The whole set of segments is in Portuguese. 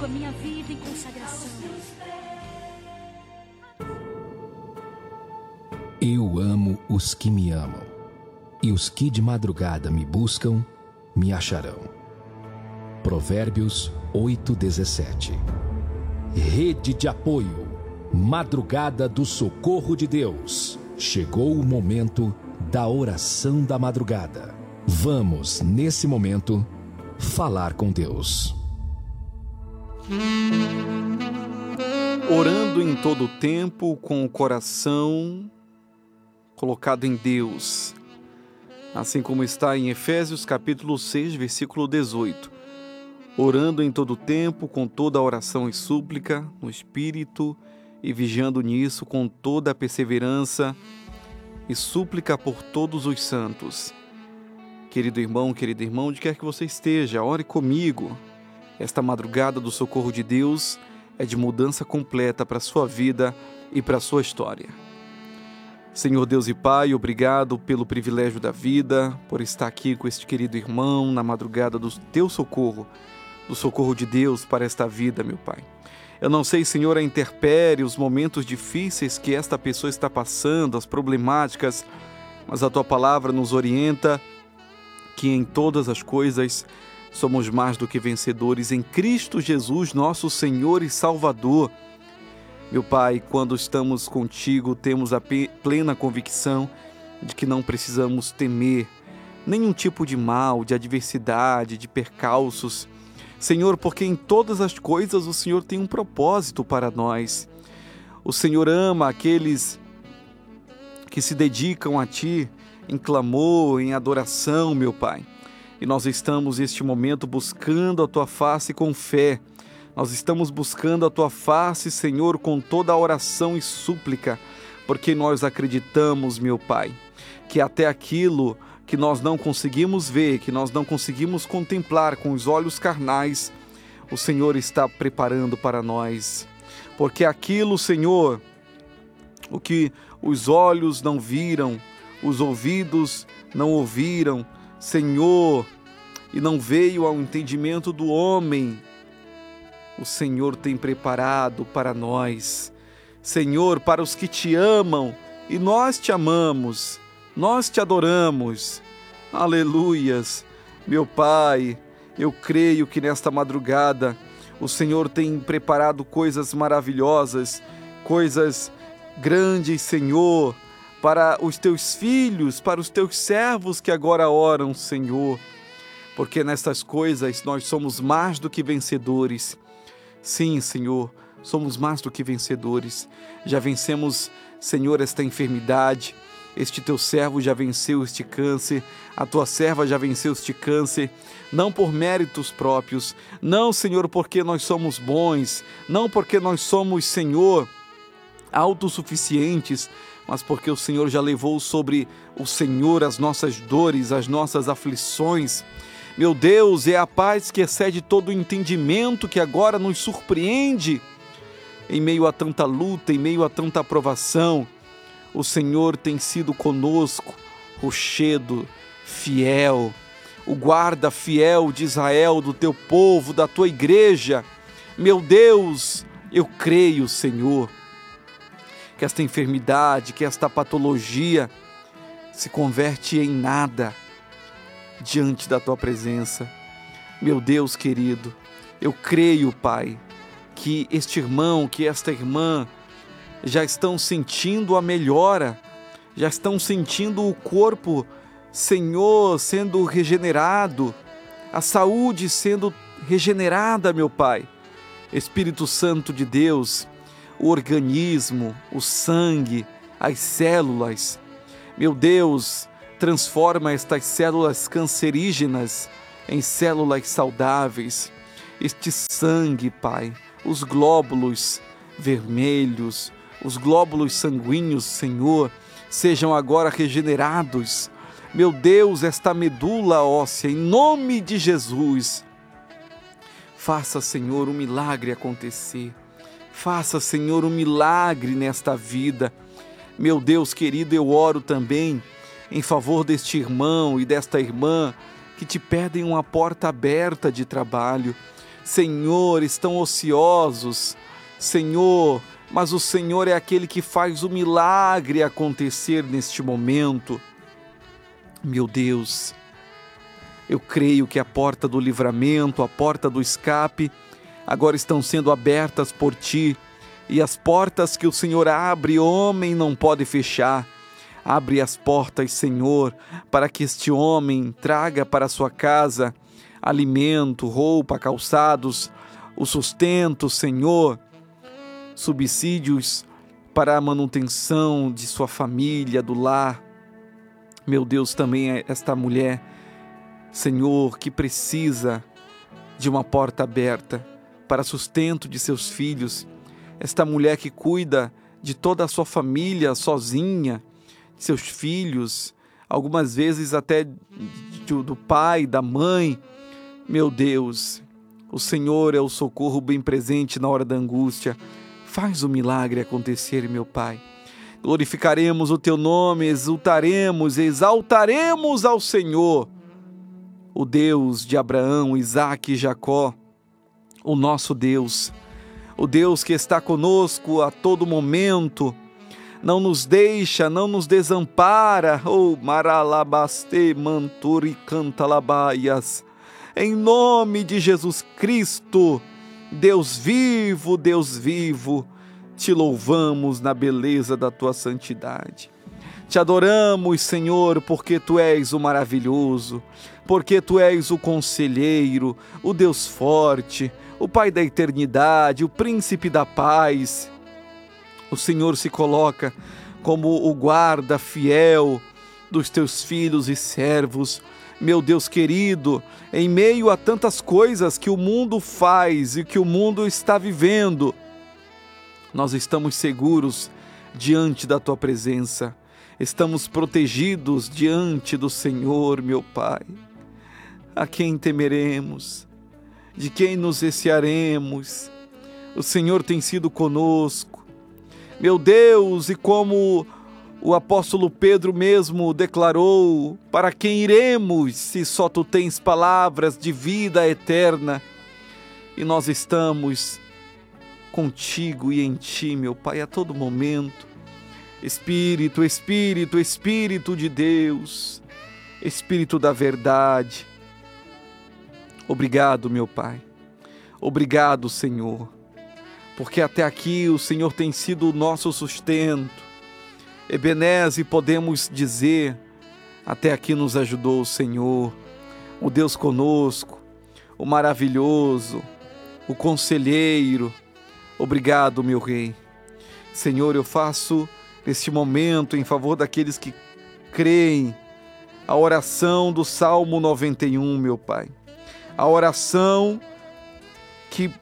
entrego a minha vida em consagração. Eu amo os que me amam, e os que de madrugada me buscam, me acharão. Provérbios 8:17. Rede de apoio, madrugada do socorro de Deus. Chegou o momento da oração da madrugada. Vamos, nesse momento, falar com Deus. Orando em todo o tempo, com o coração colocado em Deus. Assim como está em Efésios capítulo 6, versículo 18. Orando em todo o tempo, com toda a oração e súplica, no Espírito, e vigiando nisso com toda a perseverança e súplica por todos os santos. Querido irmão, querida irmã, onde quer que você esteja, ore comigo. Esta madrugada do socorro de Deus é de mudança completa para a sua vida e para a sua história. Senhor Deus e Pai, obrigado pelo privilégio da vida, por estar aqui com este querido irmão na madrugada do teu socorro, do socorro de Deus para esta vida, meu Pai. Eu não sei, Senhor, a intempérie, os momentos difíceis que esta pessoa está passando, as problemáticas, mas a Tua palavra nos orienta que em todas as coisas somos mais do que vencedores em Cristo Jesus, nosso Senhor e Salvador. Meu Pai, quando estamos contigo, temos a plena convicção de que não precisamos temer nenhum tipo de mal, de adversidade, de percalços. Senhor, porque em todas as coisas o Senhor tem um propósito para nós. O Senhor ama aqueles que se dedicam a Ti em clamor, em adoração, meu Pai. E nós estamos neste momento buscando a Tua face com fé. Nós estamos buscando a Tua face, Senhor, com toda a oração e súplica, porque nós acreditamos, meu Pai, que até aquilo que nós não conseguimos ver, que nós não conseguimos contemplar com os olhos carnais, o Senhor está preparando para nós. Porque aquilo, Senhor, o que os olhos não viram, os ouvidos não ouviram, Senhor, e não veio ao entendimento do homem, o Senhor tem preparado para nós. Senhor, para os que Te amam, e nós Te amamos, nós Te adoramos. Aleluias. Meu Pai, eu creio que nesta madrugada o Senhor tem preparado coisas maravilhosas, coisas grandes, Senhor, para os Teus filhos, para os Teus servos que agora oram, Senhor. Porque nestas coisas nós somos mais do que vencedores. Sim, Senhor, somos mais do que vencedores. Já vencemos, Senhor, esta enfermidade. Este Teu servo já venceu este câncer. A Tua serva já venceu este câncer. Não por méritos próprios. Não, Senhor, porque nós somos bons. Não porque nós somos, Senhor, autossuficientes. Mas porque o Senhor já levou sobre o Senhor as nossas dores, as nossas aflições. Meu Deus, é a paz que excede todo o entendimento que agora nos surpreende. Em meio a tanta luta, em meio a tanta aprovação, o Senhor tem sido conosco, rochedo, fiel, o guarda fiel de Israel, do Teu povo, da Tua igreja. Meu Deus, eu creio, Senhor, que esta enfermidade, que esta patologia se converte em nada diante da Tua presença. Meu Deus querido, eu creio, Pai, que este irmão, que esta irmã já estão sentindo a melhora, já estão sentindo o corpo, Senhor, sendo regenerado, a saúde sendo regenerada, meu Pai. Espírito Santo de Deus, o organismo, o sangue, as células, meu Deus, transforma estas células cancerígenas em células saudáveis. Este sangue, Pai, os glóbulos vermelhos, os glóbulos sanguíneos, Senhor, sejam agora regenerados. Meu Deus, esta medula óssea, em nome de Jesus, faça, Senhor, um milagre acontecer. Faça, Senhor, um milagre nesta vida. Meu Deus querido, eu oro também em favor deste irmão e desta irmã que Te pedem uma porta aberta de trabalho. Senhor, estão ociosos, Senhor, mas o Senhor é aquele que faz o milagre acontecer neste momento. Meu Deus, eu creio que a porta do livramento, a porta do escape, agora estão sendo abertas por Ti, e as portas que o Senhor abre, homem não pode fechar. Abre as portas, Senhor, para que este homem traga para sua casa alimento, roupa, calçados, o sustento, Senhor, subsídios para a manutenção de sua família, do lar. Meu Deus, também é esta mulher, Senhor, que precisa de uma porta aberta para sustento de seus filhos. Esta mulher que cuida de toda a sua família sozinha, de seus filhos, algumas vezes até do pai, da mãe. Meu Deus, o Senhor é o socorro bem presente na hora da angústia. Faz o milagre acontecer, meu Pai. Glorificaremos o Teu nome, exultaremos, exaltaremos ao Senhor, o Deus de Abraão, Isaque e Jacó, o nosso Deus, o Deus que está conosco a todo momento, não nos deixa, não nos desampara. Oh, maralabaste manturi cantalabaias. Em nome de Jesus Cristo, Deus vivo, te louvamos na beleza da Tua santidade. Te adoramos, Senhor, porque Tu és o maravilhoso, porque Tu és o conselheiro, o Deus forte, o Pai da eternidade, o príncipe da paz. O Senhor se coloca como o guarda fiel dos Teus filhos e servos. Meu Deus querido, em meio a tantas coisas que o mundo faz e que o mundo está vivendo, nós estamos seguros diante da Tua presença. Estamos protegidos diante do Senhor, meu Pai. A quem temeremos? De quem nos recearemos? O Senhor tem sido conosco. Meu Deus, e como o apóstolo Pedro mesmo declarou, para quem iremos se só Tu tens palavras de vida eterna? E nós estamos contigo e em Ti, meu Pai, a todo momento. Espírito, Espírito, Espírito de Deus, Espírito da verdade. Obrigado, meu Pai. Obrigado, Senhor, porque até aqui o Senhor tem sido o nosso sustento. Ebenezer, podemos dizer, até aqui nos ajudou o Senhor, o Deus conosco, o maravilhoso, o conselheiro. Obrigado, meu Rei. Senhor, eu faço neste momento em favor daqueles que creem a oração do Salmo 91, meu Pai. A oração que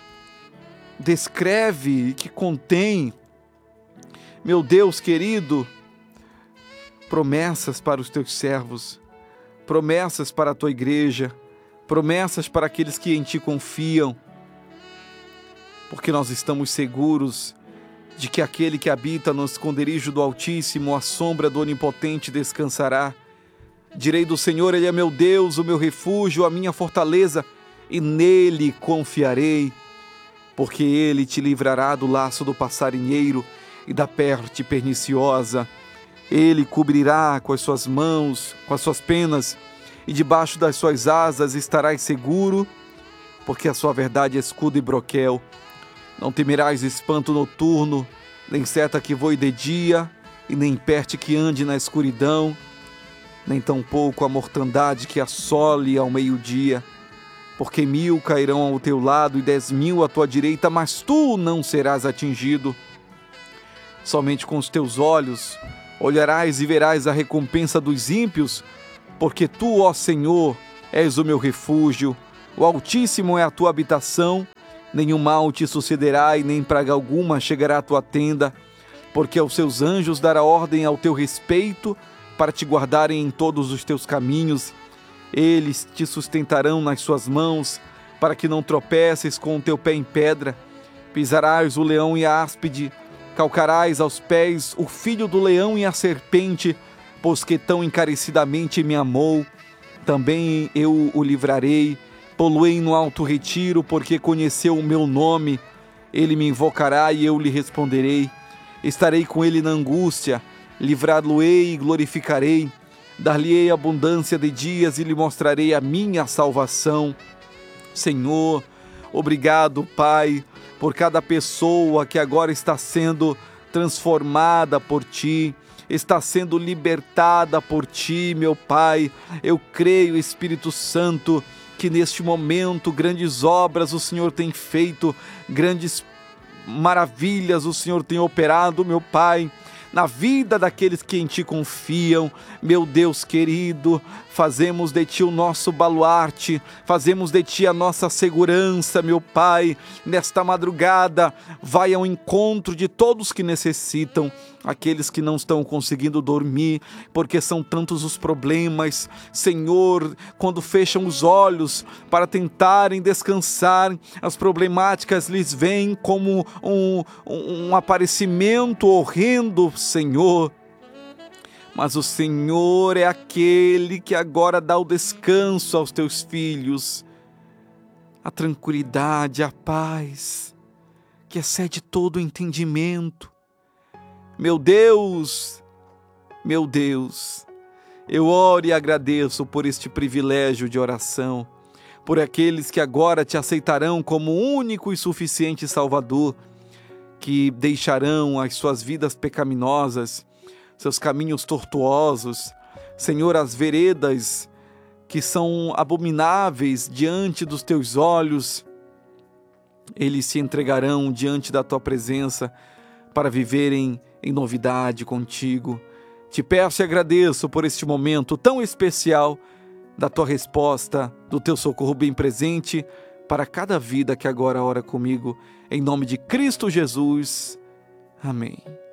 descreve e que contém, meu Deus querido, promessas para os Teus servos, promessas para a Tua igreja, promessas para aqueles que em Ti confiam, porque nós estamos seguros de que aquele que habita no esconderijo do Altíssimo, à sombra do Onipotente descansará. Direi do Senhor, Ele é meu Deus, o meu refúgio, a minha fortaleza, e nele confiarei, porque Ele te livrará do laço do passarinheiro e da peste perniciosa. Ele cobrirá com as suas mãos, com as suas penas, e debaixo das suas asas estarás seguro, porque a sua verdade é escudo e broquel. Não temerás espanto noturno, nem seta que voe de dia, e nem peste que ande na escuridão, nem tampouco a mortandade que assole ao meio-dia. Porque 1000 cairão ao teu lado e 10.000 à tua direita, mas tu não serás atingido. Somente com os teus olhos olharás e verás a recompensa dos ímpios, porque tu, ó Senhor, és o meu refúgio, o Altíssimo é a tua habitação. Nenhum mal te sucederá e nem praga alguma chegará à tua tenda, porque aos seus anjos dará ordem ao teu respeito para te guardarem em todos os teus caminhos. Eles te sustentarão nas suas mãos, para que não tropeces com o teu pé em pedra. Pisarás o leão e a áspide, calcarás aos pés o filho do leão e a serpente, pois que tão encarecidamente me amou. Também eu o livrarei, pô-lo-ei no alto retiro, porque conheceu o meu nome. Ele me invocará e eu lhe responderei. Estarei com ele na angústia, livrá-lo-ei e glorificarei. Dar-lhe-ei abundância de dias e lhe mostrarei a minha salvação. Senhor, obrigado, Pai, por cada pessoa que agora está sendo transformada por Ti, está sendo libertada por Ti, meu Pai. Eu creio, Espírito Santo, que neste momento grandes obras o Senhor tem feito, grandes maravilhas o Senhor tem operado, meu Pai, na vida daqueles que em Ti confiam. Meu Deus querido, fazemos de Ti o nosso baluarte, fazemos de Ti a nossa segurança, meu Pai. Nesta madrugada, vai ao encontro de todos que necessitam, aqueles que não estão conseguindo dormir, porque são tantos os problemas. Senhor, quando fecham os olhos para tentarem descansar, as problemáticas lhes vêm como um aparecimento horrendo, Senhor. Mas o Senhor é aquele que agora dá o descanso aos Teus filhos, a tranquilidade, a paz, que excede todo o entendimento. Meu Deus, eu oro e agradeço por este privilégio de oração, por aqueles que agora Te aceitarão como único e suficiente Salvador, que deixarão as suas vidas pecaminosas, seus caminhos tortuosos, Senhor, as veredas que são abomináveis diante dos Teus olhos. Eles se entregarão diante da Tua presença para viverem em novidade contigo. Te peço e agradeço por este momento tão especial da Tua resposta, do Teu socorro bem presente para cada vida que agora ora comigo. Em nome de Cristo Jesus. Amém.